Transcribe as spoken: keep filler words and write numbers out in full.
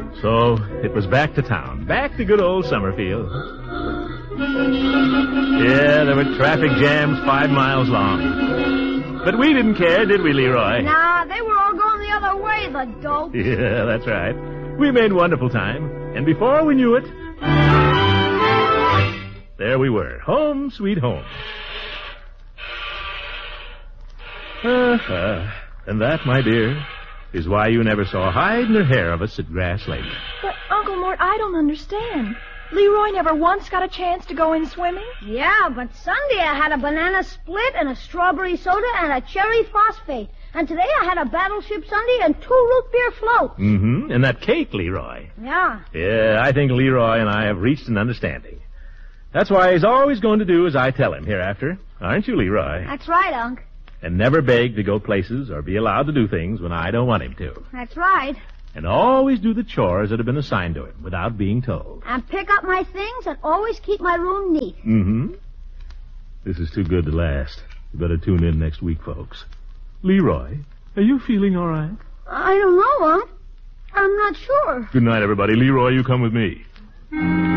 So it was back to town, back to good old Summerfield. Yeah, there were traffic jams five miles long. But we didn't care, did we, Leroy? Nah, they were all going the other way, the dope. Yeah, that's right. We made wonderful time. And before we knew it, there we were, home sweet home. Uh-huh. And that, my dear, is why you never saw hide nor hair of us at Grass Lake. But, Uncle Mort, I don't understand. Leroy never once got a chance to go in swimming? Yeah, but Sunday I had a banana split and a strawberry soda and a cherry phosphate. And today I had a battleship sundae and two root beer floats. Mm-hmm. And that cake, Leroy. Yeah. Yeah, I think Leroy and I have reached an understanding. That's why he's always going to do as I tell him hereafter. Aren't you, Leroy? That's right, Unc. And never beg to go places or be allowed to do things when I don't want him to. That's right. And always do the chores that have been assigned to him without being told. And pick up my things and always keep my room neat. Mm-hmm. This is too good to last. You better tune in next week, folks. Leroy, are you feeling all right? I don't know, Unc. I'm not sure. Good night, everybody. Leroy, you come with me.